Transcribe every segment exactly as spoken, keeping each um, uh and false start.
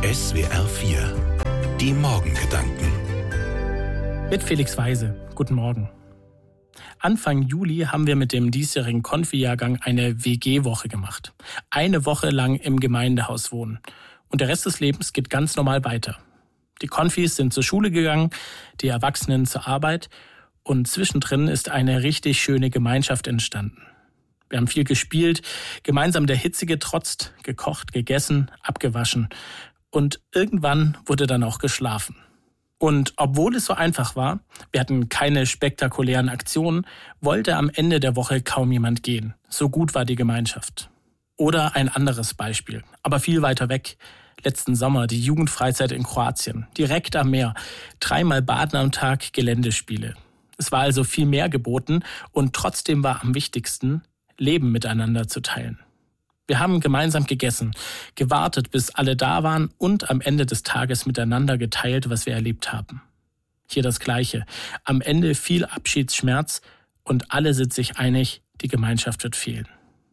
S W R vier. Die Morgengedanken. Mit Felix Weise. Guten Morgen. Anfang Juli haben wir mit dem diesjährigen Konfi-Jahrgang eine W G-Woche gemacht. Eine Woche lang im Gemeindehaus wohnen. Und der Rest des Lebens geht ganz normal weiter. Die Konfis sind zur Schule gegangen, die Erwachsenen zur Arbeit. Und zwischendrin ist eine richtig schöne Gemeinschaft entstanden. Wir haben viel gespielt, gemeinsam der Hitze getrotzt, gekocht, gegessen, abgewaschen. Und irgendwann wurde dann auch geschlafen. Und obwohl es so einfach war, wir hatten keine spektakulären Aktionen, wollte am Ende der Woche kaum jemand gehen. So gut war die Gemeinschaft. Oder ein anderes Beispiel, aber viel weiter weg. Letzten Sommer die Jugendfreizeit in Kroatien, direkt am Meer. Dreimal Baden am Tag, Geländespiele. Es war also viel mehr geboten und trotzdem war am wichtigsten, Leben miteinander zu teilen. Wir haben gemeinsam gegessen, gewartet, bis alle da waren und am Ende des Tages miteinander geteilt, was wir erlebt haben. Hier das Gleiche. Am Ende viel Abschiedsschmerz und alle sind sich einig, die Gemeinschaft wird fehlen.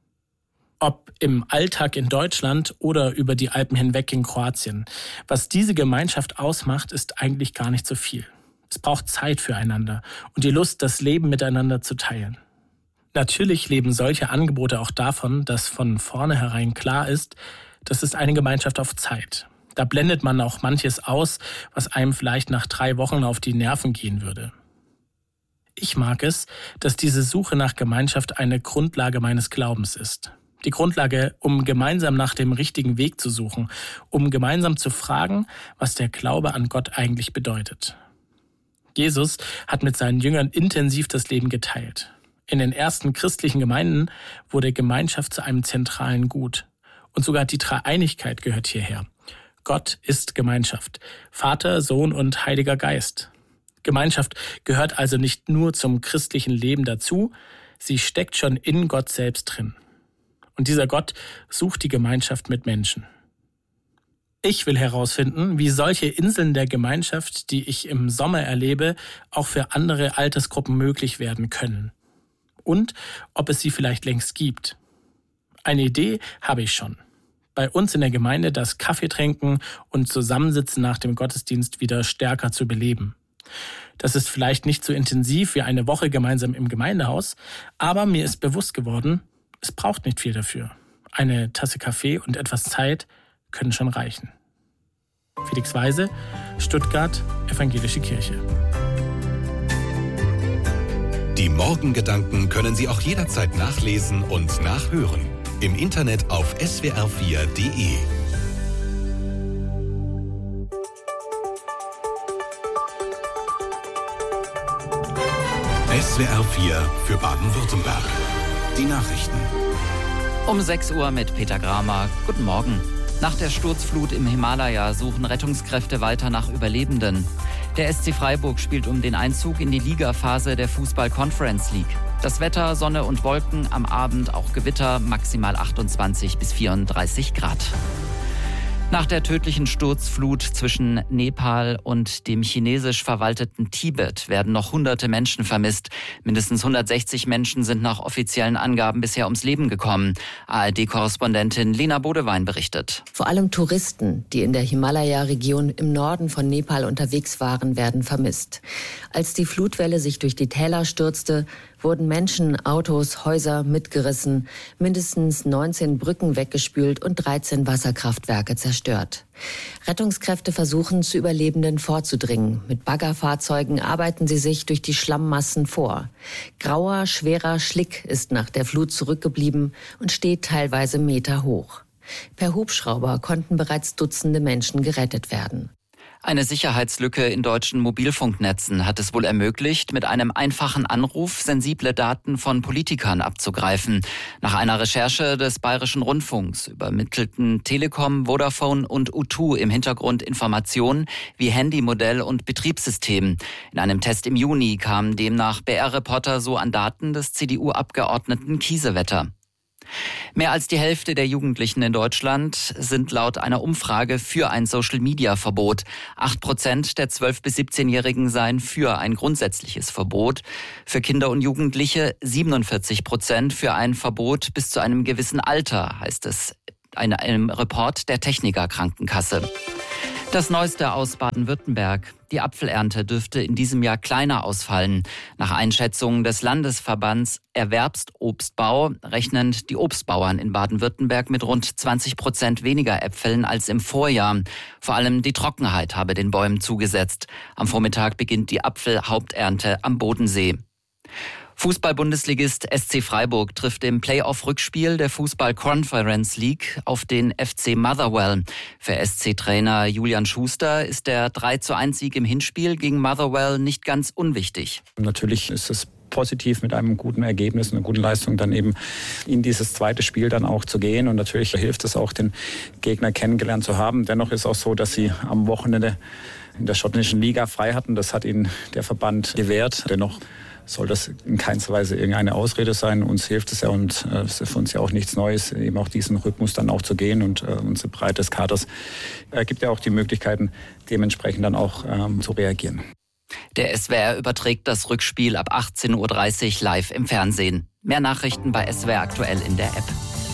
Ob im Alltag in Deutschland oder über die Alpen hinweg in Kroatien. Was diese Gemeinschaft ausmacht, ist eigentlich gar nicht so viel. Es braucht Zeit füreinander und die Lust, das Leben miteinander zu teilen. Natürlich leben solche Angebote auch davon, dass von vornherein klar ist, das ist eine Gemeinschaft auf Zeit. Da blendet man auch manches aus, was einem vielleicht nach drei Wochen auf die Nerven gehen würde. Ich mag es, dass diese Suche nach Gemeinschaft eine Grundlage meines Glaubens ist. Die Grundlage, um gemeinsam nach dem richtigen Weg zu suchen, um gemeinsam zu fragen, was der Glaube an Gott eigentlich bedeutet. Jesus hat mit seinen Jüngern intensiv das Leben geteilt. In den ersten christlichen Gemeinden wurde Gemeinschaft zu einem zentralen Gut. Und sogar die Dreieinigkeit gehört hierher. Gott ist Gemeinschaft. Vater, Sohn und Heiliger Geist. Gemeinschaft gehört also nicht nur zum christlichen Leben dazu, sie steckt schon in Gott selbst drin. Und dieser Gott sucht die Gemeinschaft mit Menschen. Ich will herausfinden, wie solche Inseln der Gemeinschaft, die ich im Sommer erlebe, auch für andere Altersgruppen möglich werden können. Und ob es sie vielleicht längst gibt. Eine Idee habe ich schon. Bei uns in der Gemeinde das Kaffee trinken und Zusammensitzen nach dem Gottesdienst wieder stärker zu beleben. Das ist vielleicht nicht so intensiv wie eine Woche gemeinsam im Gemeindehaus, aber mir ist bewusst geworden, es braucht nicht viel dafür. Eine Tasse Kaffee und etwas Zeit können schon reichen. Felix Weise, Stuttgart, Evangelische Kirche. Die Morgengedanken können Sie auch jederzeit nachlesen und nachhören. Im Internet auf S W R vier Punkt de. S W R vier für Baden-Württemberg. Die Nachrichten. Um sechs Uhr mit Peter Gramer. Guten Morgen. Nach der Sturzflut im Himalaya suchen Rettungskräfte weiter nach Überlebenden. Der S C Freiburg spielt um den Einzug in die Ligaphase der Fußball-Conference League. Das Wetter, Sonne und Wolken, am Abend auch Gewitter, maximal achtundzwanzig bis vierunddreißig Grad. Nach der tödlichen Sturzflut zwischen Nepal und dem chinesisch verwalteten Tibet werden noch hunderte Menschen vermisst. Mindestens hundertsechzig Menschen sind nach offiziellen Angaben bisher ums Leben gekommen. A R D-Korrespondentin Lena Bodewein berichtet. Vor allem Touristen, die in der Himalaya-Region im Norden von Nepal unterwegs waren, werden vermisst. Als die Flutwelle sich durch die Täler stürzte, wurden Menschen, Autos, Häuser mitgerissen, mindestens neunzehn Brücken weggespült und dreizehn Wasserkraftwerke zerstört. Rettungskräfte versuchen, zu Überlebenden vorzudringen. Mit Baggerfahrzeugen arbeiten sie sich durch die Schlammmassen vor. Grauer, schwerer Schlick ist nach der Flut zurückgeblieben und steht teilweise Meter hoch. Per Hubschrauber konnten bereits Dutzende Menschen gerettet werden. Eine Sicherheitslücke in deutschen Mobilfunknetzen hat es wohl ermöglicht, mit einem einfachen Anruf sensible Daten von Politikern abzugreifen. Nach einer Recherche des Bayerischen Rundfunks übermittelten Telekom, Vodafone und U zwei im Hintergrund Informationen wie Handymodell und Betriebssystem. In einem Test im Juni kamen demnach B R-Reporter so an Daten des C D U-Abgeordneten Kiesewetter. Mehr als die Hälfte der Jugendlichen in Deutschland sind laut einer Umfrage für ein Social-Media-Verbot. Acht Prozent der zwölf- bis siebzehnjährigen seien für ein grundsätzliches Verbot. Für Kinder und Jugendliche siebenundvierzig Prozent für ein Verbot bis zu einem gewissen Alter, heißt es in einem Report der Techniker Krankenkasse. Das Neueste aus Baden-Württemberg. Die Apfelernte dürfte in diesem Jahr kleiner ausfallen. Nach Einschätzungen des Landesverbands Erwerbsobstbau rechnen die Obstbauern in Baden-Württemberg mit rund zwanzig Prozent weniger Äpfeln als im Vorjahr. Vor allem die Trockenheit habe den Bäumen zugesetzt. Am Vormittag beginnt die Apfelhaupternte am Bodensee. Fußball-Bundesligist S C Freiburg trifft im Playoff-Rückspiel der Fußball-Conference League auf den F C Motherwell. Für S C-Trainer Julian Schuster ist der drei zu eins Sieg im Hinspiel gegen Motherwell nicht ganz unwichtig. Natürlich ist es positiv, mit einem guten Ergebnis, einer guten Leistung dann eben in dieses zweite Spiel dann auch zu gehen. Und natürlich hilft es auch, den Gegner kennengelernt zu haben. Dennoch ist auch so, dass sie am Wochenende in der schottischen Liga frei hatten. Das hat ihnen der Verband gewährt. Dennoch soll das in keinster Weise irgendeine Ausrede sein. Uns hilft es ja und äh, es ist für uns ja auch nichts Neues, eben auch diesen Rhythmus dann auch zu gehen. Und äh, unsere Breite des Kaders äh, gibt ja auch die Möglichkeiten, dementsprechend dann auch ähm, zu reagieren. Der S W R überträgt das Rückspiel ab achtzehn Uhr dreißig live im Fernsehen. Mehr Nachrichten bei S W R aktuell in der App.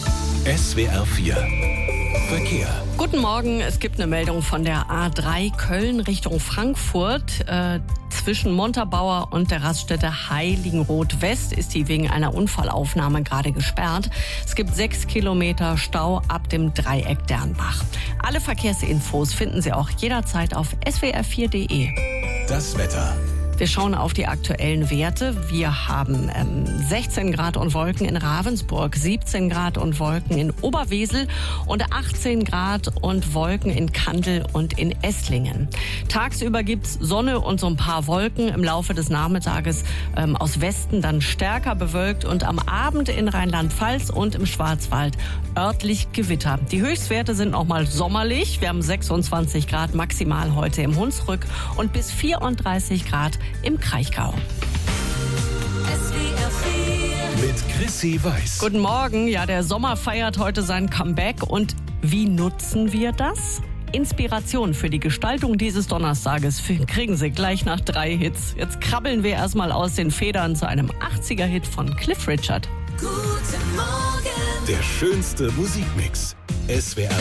S W R vier Verkehr. Guten Morgen, es gibt eine Meldung von der A drei Köln Richtung Frankfurt. Äh, zwischen Montabaur und der Raststätte Heiligenroth West ist die wegen einer Unfallaufnahme gerade gesperrt. Es gibt sechs Kilometer Stau ab dem Dreieck Dernbach. Alle Verkehrsinfos finden Sie auch jederzeit auf s w r vier punkt d e. Das Wetter. Wir schauen auf die aktuellen Werte. Wir haben ähm, sechzehn Grad und Wolken in Ravensburg, siebzehn Grad und Wolken in Oberwesel und achtzehn Grad und Wolken in Kandel und in Esslingen. Tagsüber gibt's Sonne und so ein paar Wolken. Im Laufe des Nachmittages ähm, aus Westen dann stärker bewölkt und am Abend in Rheinland-Pfalz und im Schwarzwald örtlich Gewitter. Die Höchstwerte sind nochmal sommerlich. Wir haben sechsundzwanzig Grad maximal heute im Hunsrück und bis vierunddreißig Grad im Kraichgau. Mit Chrissy Weiß. Guten Morgen. Ja, der Sommer feiert heute sein Comeback. Und wie nutzen wir das? Inspiration für die Gestaltung dieses Donnerstages kriegen Sie gleich nach drei Hits. Jetzt krabbeln wir erstmal aus den Federn zu einem achtziger-Hit von Cliff Richard. Guten Morgen. Der schönste Musikmix. S W R